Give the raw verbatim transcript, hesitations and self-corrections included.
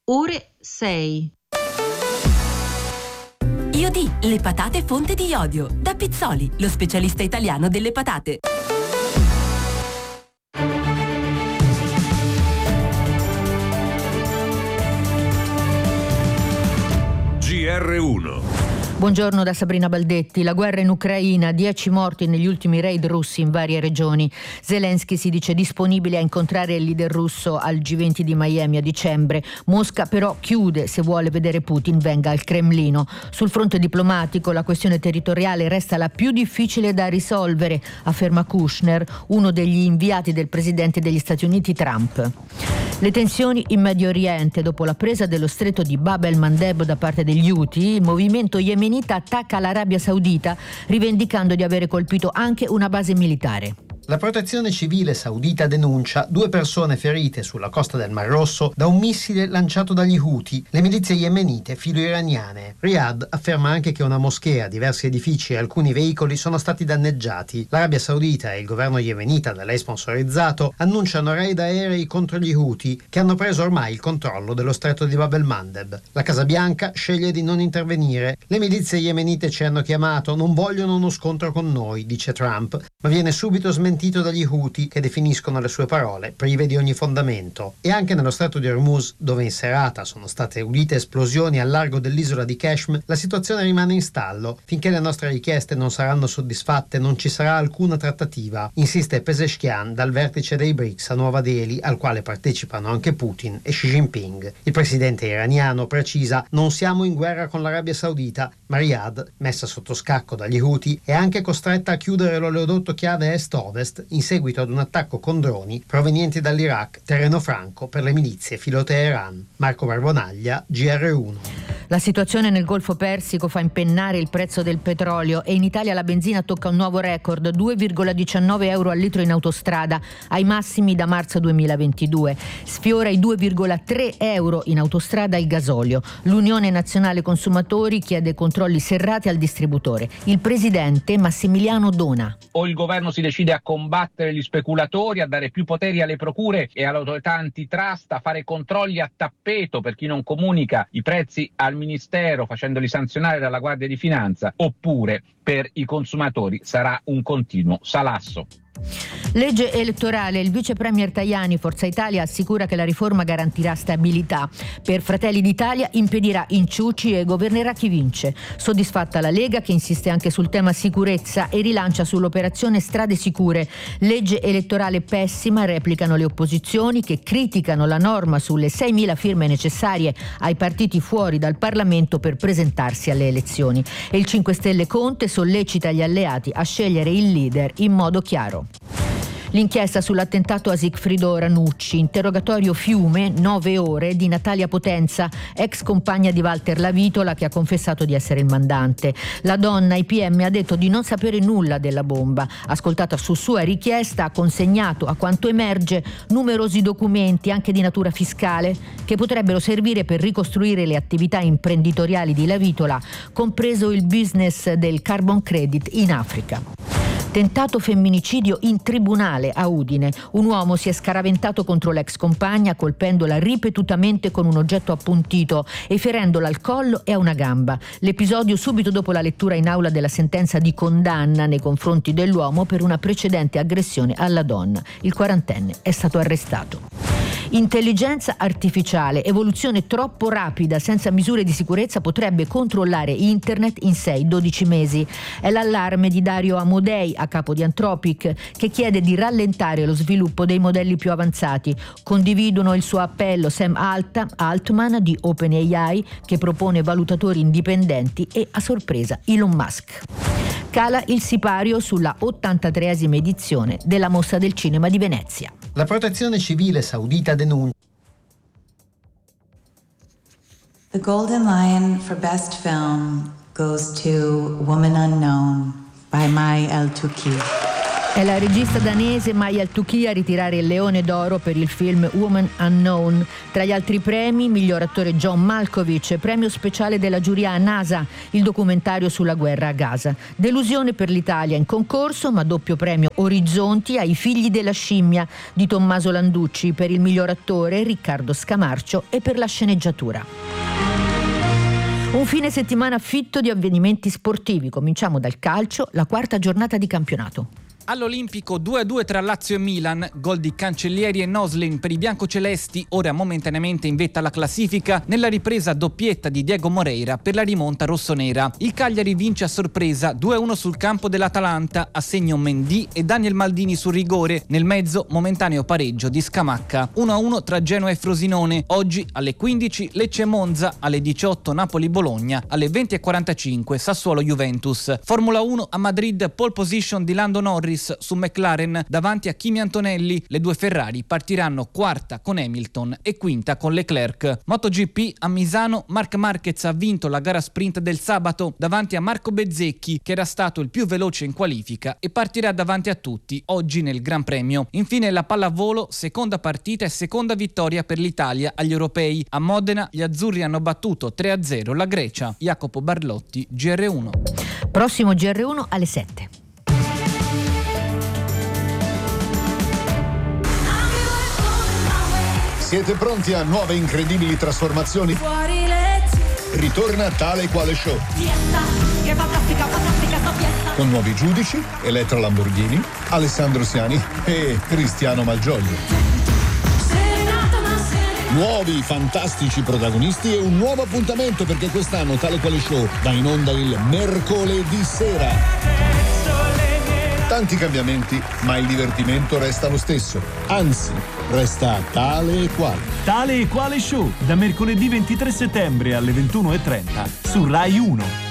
ore sei. Iodi, le patate fonte di iodio. Da Pizzoli, lo specialista italiano delle patate. G R uno. Buongiorno da Sabrina Baldetti. La guerra in Ucraina, dieci morti negli ultimi raid russi in varie regioni. Zelensky si dice disponibile a incontrare il leader russo al G venti di Miami a dicembre. Mosca però chiude, se vuole vedere Putin venga al Cremlino. Sul fronte diplomatico la questione territoriale resta la più difficile da risolvere, afferma Kushner, uno degli inviati del presidente degli Stati Uniti Trump. Le tensioni in Medio Oriente. Dopo la presa dello stretto di Bab el-Mandeb da parte degli Houthi, il movimento yemenita attacca l'Arabia Saudita rivendicando di avere colpito anche una base militare. La protezione civile saudita denuncia due persone ferite sulla costa del Mar Rosso da un missile lanciato dagli Houthi, le milizie yemenite filo-iraniane. Riyadh afferma anche che una moschea, diversi edifici e alcuni veicoli sono stati danneggiati. L'Arabia Saudita e il governo yemenita da lei sponsorizzato annunciano raid aerei contro gli Houthi, che hanno preso ormai il controllo dello stretto di Bab el-Mandeb. La Casa Bianca sceglie di non intervenire. Le milizie yemenite ci hanno chiamato, non vogliono uno scontro con noi, dice Trump, ma viene subito smentito dagli Houthi, che definiscono le sue parole prive di ogni fondamento. E anche nello stretto di Hormuz, dove in serata sono state udite esplosioni al largo dell'isola di Kashmir, la situazione rimane in stallo. Finché le nostre richieste non saranno soddisfatte non ci sarà alcuna trattativa, insiste Pezeshkian dal vertice dei B R I C S a Nuova Delhi, al quale partecipano anche Putin e Xi Jinping. Il presidente iraniano precisa: non siamo in guerra con l'Arabia Saudita, ma Riyadh, messa sotto scacco dagli Houthi, è anche costretta a chiudere l'oleodotto chiave est-ovest in seguito ad un attacco con droni provenienti dall'Iraq, terreno franco per le milizie filo-Teheran. Marco Barbonaglia, G R uno. La situazione nel Golfo Persico fa impennare il prezzo del petrolio e in Italia la benzina tocca un nuovo record, due virgola diciannove euro al litro in autostrada, ai massimi da marzo duemilaventidue. Sfiora i due virgola tre euro in autostrada il gasolio. L'Unione Nazionale Consumatori chiede controlli serrati al distributore. Il presidente Massimiliano Dona. O il governo si decide a combattere gli speculatori, a dare più poteri alle procure e all'autorità antitrust, a fare controlli a tappeto per chi non comunica i prezzi al Ministero facendoli sanzionare dalla Guardia di Finanza, oppure per i consumatori sarà un continuo salasso. Legge elettorale. Il vice premier Tajani, Forza Italia, assicura che la riforma garantirà stabilità. Per Fratelli d'Italia impedirà inciuci e governerà chi vince. Soddisfatta la Lega, che insiste anche sul tema sicurezza e rilancia sull'operazione Strade Sicure. Legge elettorale pessima, replicano le opposizioni che criticano la norma sulle seimila firme necessarie ai partiti fuori dal Parlamento per presentarsi alle elezioni. E il cinque Stelle Conte sollecita gli alleati a scegliere il leader in modo chiaro. L'inchiesta sull'attentato a Sigfrido Ranucci, interrogatorio Fiume, nove ore, di Natalia Potenza, ex compagna di Walter Lavitola, che ha confessato di essere il mandante. La donna ai P M ha detto di non sapere nulla della bomba. Ascoltata su sua richiesta, ha consegnato, a quanto emerge, numerosi documenti, anche di natura fiscale, che potrebbero servire per ricostruire le attività imprenditoriali di Lavitola, compreso il business del carbon credit in Africa. Tentato femminicidio in tribunale a Udine. Un uomo si è scaraventato contro l'ex compagna colpendola ripetutamente con un oggetto appuntito e ferendola al collo e a una gamba. L'episodio subito dopo la lettura in aula della sentenza di condanna nei confronti dell'uomo per una precedente aggressione alla donna. Il quarantenne è stato arrestato. Intelligenza artificiale, evoluzione troppo rapida senza misure di sicurezza potrebbe controllare internet in sei dodici mesi. È l'allarme di Dario Amodei, a capo di Anthropic, che chiede di rallentare lo sviluppo dei modelli più avanzati. Condividono il suo appello Sam Alta, Altman di OpenAI, che propone valutatori indipendenti, e a sorpresa Elon Musk. Cala il sipario sulla ottantatreesima edizione della Mostra del Cinema di Venezia. La protezione civile saudita denuncia. The Golden Lion for Best Film goes to Woman Unknown by Mai El-Touki. È la regista danese Maya Al-Tuki a ritirare il Leone d'Oro per il film Woman Unknown. Tra gli altri premi, miglior attore John Malkovich, premio speciale della giuria a NASA, il documentario sulla guerra a Gaza. Delusione per l'Italia in concorso, ma doppio premio Orizzonti ai Figli della scimmia di Tommaso Landucci per il miglior attore, Riccardo Scamarcio, e per la sceneggiatura. Un fine settimana fitto di avvenimenti sportivi. Cominciamo dal calcio, la quarta giornata di campionato. All'Olimpico due a due tra Lazio e Milan, gol di Cancellieri e Noslin per i biancocelesti, ora momentaneamente in vetta alla classifica, nella ripresa doppietta di Diego Moreira per la rimonta rossonera. Il Cagliari vince a sorpresa due a uno sul campo dell'Atalanta, a segno Mendy e Daniel Maldini sul rigore, nel mezzo momentaneo pareggio di Scamacca. uno a uno tra Genoa e Frosinone, oggi alle quindici Lecce-Monza, alle diciotto Napoli-Bologna, alle venti e quarantacinque Sassuolo-Juventus. Formula uno a Madrid, pole position di Lando Norris su McLaren davanti a Kimi Antonelli. Le due Ferrari partiranno quarta con Hamilton e quinta con Leclerc. MotoGP a Misano, Marc Marquez ha vinto la gara sprint del sabato davanti a Marco Bezzecchi, che era stato il più veloce in qualifica e partirà davanti a tutti oggi nel Gran Premio. Infine la pallavolo, seconda partita e seconda vittoria per l'Italia agli europei. A Modena gli azzurri hanno battuto tre a zero la Grecia. Jacopo Barlotti, G R uno. Prossimo G R uno alle sette. Siete pronti a nuove incredibili trasformazioni? Fuori letti. Ritorna Tale e Quale Show. Fiesta, che fantastica, fantastica sta fiesta. Con nuovi giudici, Elettra Lamborghini, Alessandro Siani e Cristiano Malgioglio. Serenata, ma serenata. Nuovi fantastici protagonisti e un nuovo appuntamento, perché quest'anno Tale e Quale Show va in onda il mercoledì sera. Tanti cambiamenti, ma il divertimento resta lo stesso. Anzi, resta tale e quale. Tale e Quale Show, da mercoledì ventitré settembre alle ventuno e trenta su Rai uno.